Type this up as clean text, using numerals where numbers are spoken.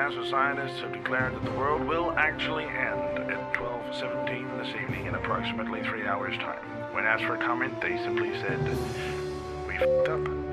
NASA scientists have declared that the world will actually end at 12:17 this evening in approximately 3 hours' time. When asked for comment, they simply said, "We f***ed up."